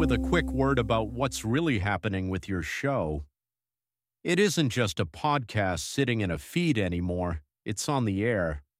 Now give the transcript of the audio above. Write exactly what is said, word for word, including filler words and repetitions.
with a quick word about what's really happening with your show. It isn't just a podcast sitting in a feed anymore, it's on the air.